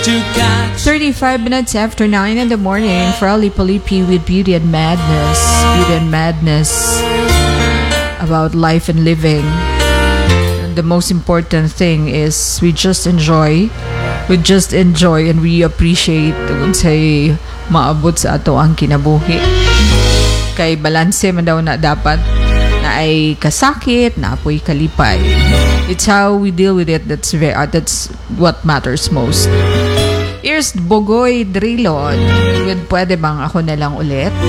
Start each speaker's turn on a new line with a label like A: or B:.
A: 35 minutes after 9 in the morning, Frali Polipi with Beauty and Madness. Beauty and Madness about life and living. And the most important thing is we just enjoy and we appreciate kung say maabot sa ato ang kinabuhi. Kay balanse man daw na dapat na ay kasakit, na apoy kalipay. It's how we deal with it. That's what matters most. Here's Bogoy Drilon with Pwede Bang Ako Na Lang Ulit.